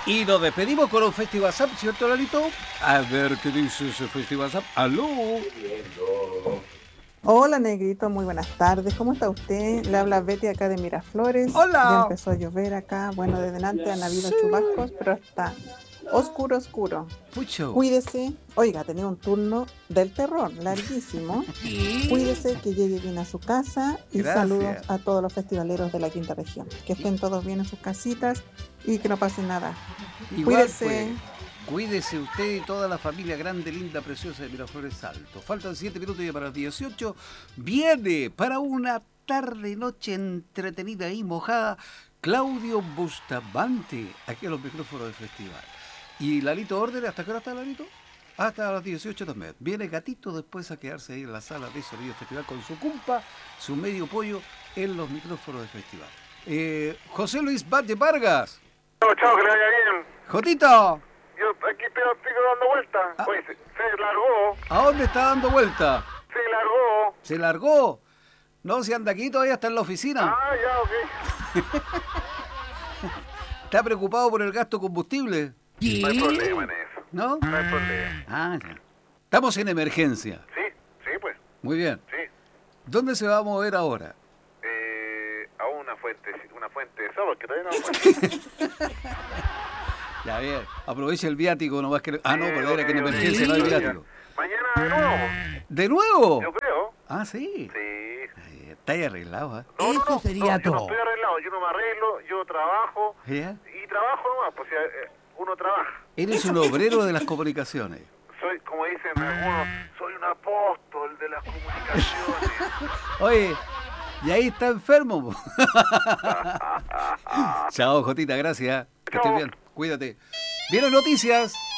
Y nos despedimos con un Festival Zap, ¿cierto, Lalito? A ver qué dice ese Festival Zap. ¡Aló! Hola Negrito, muy buenas tardes. ¿Cómo está usted? Le habla Betty acá de Miraflores. Ya ¡Hola! empezó a llover acá. Bueno, desde antes han habido Sí. chubascos, pero está oscuro, oscuro. Pucho. Cuídese. Oiga, tenía un turno del terror, larguísimo. Cuídese, que llegue bien a su casa y saludos Gracias. a todos los festivaleros de la quinta región. Que estén todos bien en sus casitas y que no pase nada. Igual Cuídese. pues. Cuídese usted y toda la familia grande, linda, preciosa de Miraflores Alto. Faltan 7 minutos ya para las 18. Viene para una tarde, noche entretenida y mojada Claudio Bustamante, aquí en los micrófonos del festival. Y Lalito Orden, ¿hasta qué hora está Lalito? Hasta las 18 también. Viene Gatito después a quedarse ahí en la sala de sonido festival con su cumpa, su medio pollo en los micrófonos del festival. José Luis Valle Vargas. Chao, chao, que le vaya bien. Jotito. Yo aquí estoy dando vueltas. Ah. Oye, se largó, ¿A dónde está dando vuelta? se largó. ¿Se largó? No, si anda aquí todavía está en la oficina. Ah, ya, ok. ¿Está preocupado por el gasto de combustible? No hay problema en eso. ¿No? No hay problema. Ah, ya. Estamos en emergencia. Sí, sí, pues, Muy bien. sí. ¿Dónde se va a mover ahora? A una fuente de sol, que todavía no. Ya, bien. Aprovecha el viático nomás que... Ah, no, Sí, pero era que en ok, emergencia ok. no hay viático. Mañana de nuevo, ¿De nuevo? yo creo. Ah, sí. Sí. Está ahí arreglado, ¿eh? No, Eso sería yo no todo. estoy arreglado, yo no me arreglo, yo trabajo. ¿Ya? Y trabajo nomás, pues uno trabaja. Eres un obrero de las comunicaciones. Soy, como dicen algunos, soy un apóstol de las comunicaciones. Oye, y ahí está enfermo. Po. Chao, Jotita, gracias. Que estés Chao. bien. Cuídate. ¿Vieron noticias?